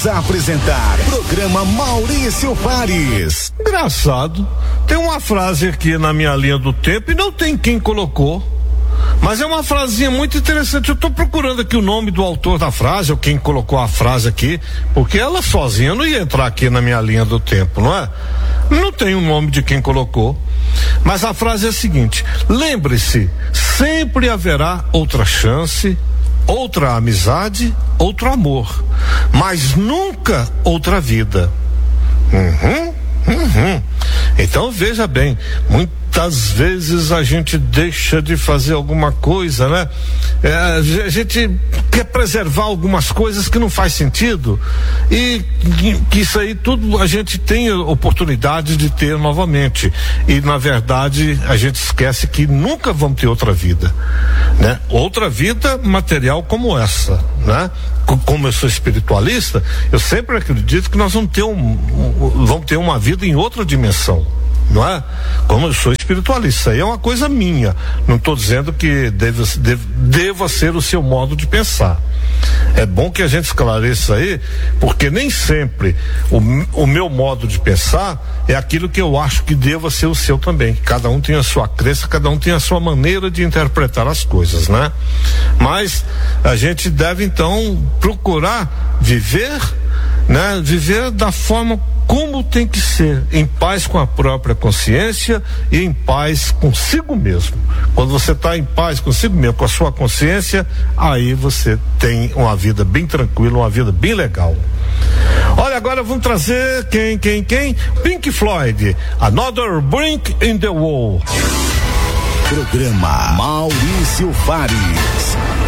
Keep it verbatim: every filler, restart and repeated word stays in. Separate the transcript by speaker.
Speaker 1: Voltamos a apresentar Programa Maurício Fares.
Speaker 2: Engraçado, tem uma frase aqui na minha linha do tempo e não tem quem colocou, mas é uma frasinha muito interessante. Eu estou procurando aqui o nome do autor da frase, ou quem colocou a frase aqui, porque ela sozinha não ia entrar aqui na minha linha do tempo, não é? Não tem o nome de quem colocou, mas a frase é a seguinte: lembre-se, sempre haverá outra chance, outra amizade, outro amor, mas nunca outra vida. Uhum, uhum. Então veja bem, muitas vezes a gente deixa de fazer alguma coisa, né? É, a gente quer preservar algumas coisas que não faz sentido e que isso aí tudo a gente tem oportunidade de ter novamente, e na verdade a gente esquece que nunca vamos ter outra vida, né? Outra vida material como essa, né? Como eu sou espiritualista, eu sempre acredito que nós vamos ter um, um vamos ter uma vida em outra dimensão, não é? Como eu sou espiritualista, isso aí é uma coisa minha, não estou dizendo que deva, deva, deva ser o seu modo de pensar. É bom que a gente esclareça aí, porque nem sempre o, o meu modo de pensar é aquilo que eu acho que deva ser o seu também. Cada um tem a sua crença, cada um tem a sua maneira de interpretar as coisas, né? Mas a gente deve então procurar viver, né? Viver da forma como tem que ser, em paz com a própria consciência e em paz consigo mesmo. Quando você está em paz consigo mesmo, com a sua consciência, aí você tem uma vida bem tranquila, uma vida bem legal. Olha, agora vamos trazer quem, quem, quem? Pink Floyd, Another Brick in the Wall.
Speaker 1: Programa Maurício Fares.